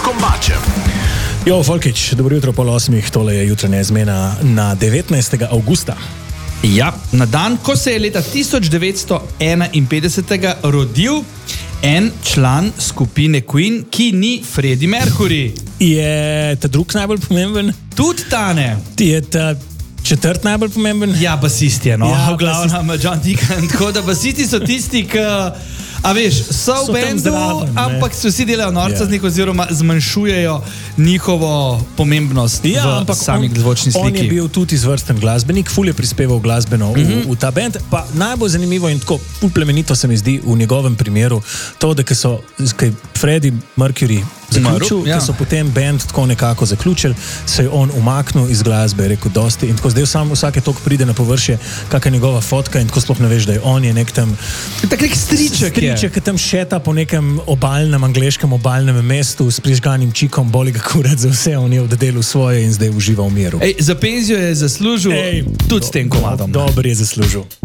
Vaskom Bačem. Jo, Folkič, dobro jutro, 7:30, tole je jutranja izmena na 19. avgusta. Ja, na dan, ko se je leta 1951 rodil en član skupine Queen, ki ni Freddie Mercury. Je ta drug najbolj pomemben? Tudi Tane. Je ta četrt najbolj pomemben? Ja, basist je, no. Ja, v glavnem John Deacon. Tako da basisti so tisti, ki... A veš, so v bendu, ampak se vsi delajo norca z njih oziroma zmanjšujejo njihovo pomembnost v sami zvočni sliki. On je bil tudi izvrsten glasbenik, ful je prispeval glasbeno v ta bend, pa najbolj zanimivo in tako ful plemenito se mi zdi v njegovem primeru to, da ko je Freddie Mercury zaključil, ko so potem bend tako nekako zaključili, se je on umaknil iz glasbe, rekel dosti in tako zdaj sam vsake toliko pride na površje, kakšna je njegova fotka in tako sploh ne veš, da je on je nek tam tak nek striček, ki tam šeta po nekem angleškem obalnem mestu s prižganim čikom, boli ga kurac za vse, on je oddelal svoje in zdaj uživa v miru. Za penzijo je zaslužil tudi s tem komadom. Dober je zaslužil.